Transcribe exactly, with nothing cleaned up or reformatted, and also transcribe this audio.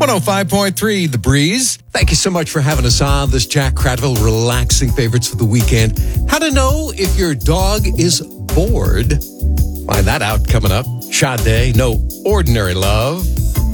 one oh five point three The Breeze. Thank you so much for having us on this Jack Cradville Relaxing Favorites for the Weekend. How to know if your dog is bored? Find that out coming up. Sade, No Ordinary Love.